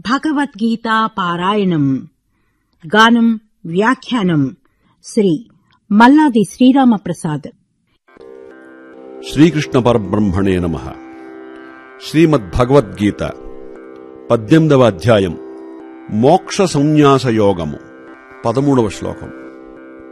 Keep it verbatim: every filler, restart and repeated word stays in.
భగవద్గీతా పారాయణం. గానం వ్యాఖ్యానం శ్రీ మల్లాది శ్రీరామప్రసాద్. శ్రీకృష్ణ పరబ్రహ్మణే నమః. శ్రీమద్భగవద్గీత పద్దెనిమిదవ అధ్యాయం మోక్ష సంన్యాస యోగము పదమూడవ శ్లోకం.